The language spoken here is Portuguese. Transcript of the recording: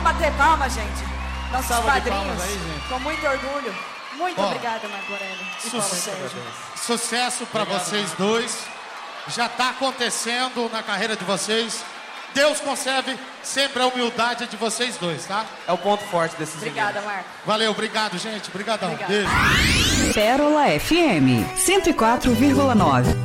Vamos bater palma, gente. Nossos Salva de padrinhos. palmas aí, gente. Com muito orgulho. Muito obrigada, Marco Aurélio. E Paulo Sérgio. Sucesso pra vocês dois. Já tá acontecendo na carreira de vocês. Deus conserve sempre a humildade de vocês dois, tá? É o ponto forte desses Obrigada, meninos. Marco. Valeu, obrigado, gente. Obrigadão. Obrigada. Beijo. Pérola FM 104,9.